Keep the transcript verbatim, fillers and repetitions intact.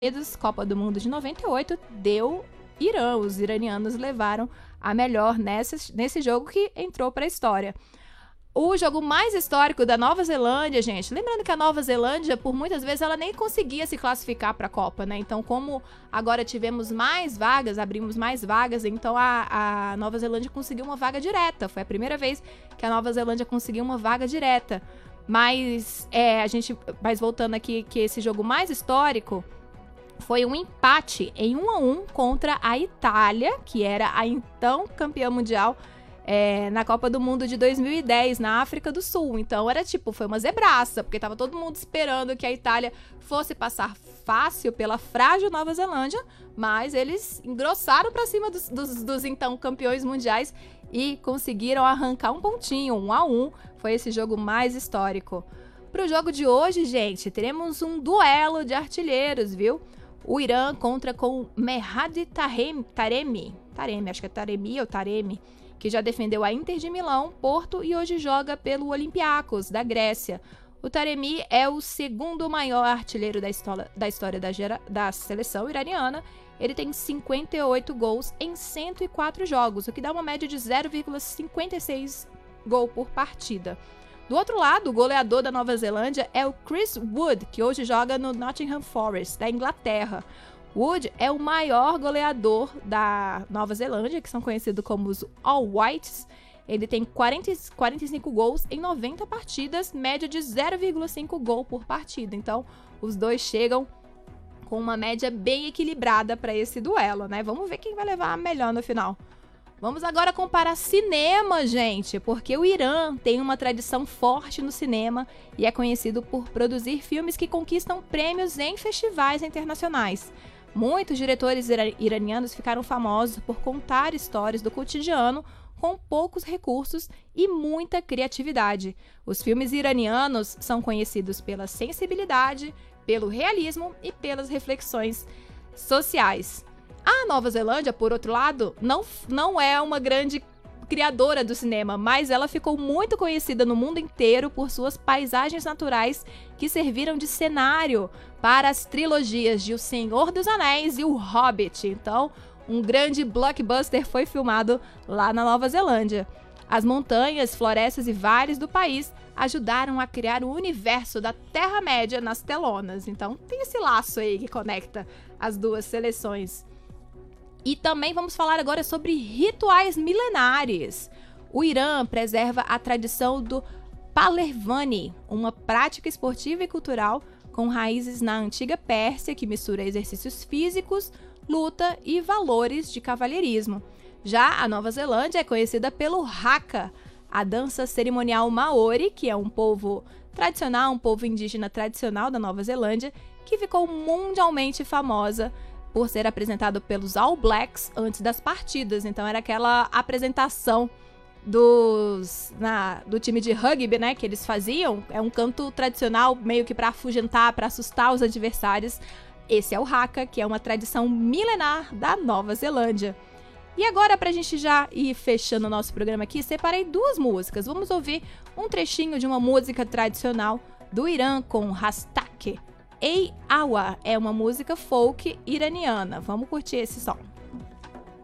Copa do Mundo de noventa e oito deu Irã. Os iranianos levaram a melhor nessa, nesse jogo que entrou para a história. O jogo mais histórico da Nova Zelândia, gente, lembrando que a Nova Zelândia, por muitas vezes, ela nem conseguia se classificar para a Copa, né? Então, como agora tivemos mais vagas, abrimos mais vagas, então a, a Nova Zelândia conseguiu uma vaga direta. Foi a primeira vez que a Nova Zelândia conseguiu uma vaga direta. Mas, é, a gente, mas voltando aqui, que esse jogo mais histórico foi um empate em um a um contra a Itália, que era a então campeã mundial, É, na Copa do Mundo de dois mil e dez, na África do Sul. Então era tipo, foi uma zebraça, porque tava todo mundo esperando que a Itália fosse passar fácil pela frágil Nova Zelândia, mas eles engrossaram pra cima dos, dos, dos então campeões mundiais e conseguiram arrancar um pontinho, um a um. Foi esse jogo mais histórico. Pro jogo de hoje, gente, teremos um duelo de artilheiros, viu? O Irã contra com Mehdi Taremi, Taremi, Taremi, acho que é Taremi ou Taremi, que já defendeu a Inter de Milão, Porto e hoje joga pelo Olympiacos, da Grécia. O Taremi é o segundo maior artilheiro da história, da, história da, gera, da seleção iraniana. Ele tem cinquenta e oito gols em cento e quatro jogos, o que dá uma média de zero vírgula cinquenta e seis gol por partida. Do outro lado, o goleador da Nova Zelândia é o Chris Wood, que hoje joga no Nottingham Forest, da Inglaterra. Wood é o maior goleador da Nova Zelândia, que são conhecidos como os All Whites. Ele tem quarenta, quarenta e cinco gols em noventa partidas, média de zero vírgula cinco gol por partida. Então, os dois chegam com uma média bem equilibrada para esse duelo, né? Vamos ver quem vai levar a melhor no final. Vamos agora comparar cinema, gente, porque o Irã tem uma tradição forte no cinema e é conhecido por produzir filmes que conquistam prêmios em festivais internacionais. Muitos diretores iranianos ficaram famosos por contar histórias do cotidiano com poucos recursos e muita criatividade. Os filmes iranianos são conhecidos pela sensibilidade, pelo realismo e pelas reflexões sociais. A Nova Zelândia, por outro lado, não, não é uma grande criadora do cinema, mas ela ficou muito conhecida no mundo inteiro por suas paisagens naturais que serviram de cenário para as trilogias de O Senhor dos Anéis e O Hobbit. Então, um grande blockbuster foi filmado lá na Nova Zelândia. As montanhas, florestas e vales do país ajudaram a criar o universo da Terra-média nas telonas. Então, tem esse laço aí que conecta as duas seleções. E também vamos falar agora sobre rituais milenares. O Irã preserva a tradição do Palervani, uma prática esportiva e cultural com raízes na antiga Pérsia que mistura exercícios físicos, luta e valores de cavalheirismo. Já a Nova Zelândia é conhecida pelo Haka, a dança cerimonial Maori, que é um povo tradicional, um povo indígena tradicional da Nova Zelândia, que ficou mundialmente famosa por ser apresentado pelos All Blacks antes das partidas. Então era aquela apresentação dos, na, do time de rugby, né, que eles faziam. É um canto tradicional meio que para afugentar, para assustar os adversários. Esse é o Haka, que é uma tradição milenar da Nova Zelândia. E agora, pra gente já ir fechando o nosso programa aqui, separei duas músicas. Vamos ouvir um trechinho de uma música tradicional do Irã com Hastak. Ei Awa é uma música folk iraniana. Vamos curtir esse som.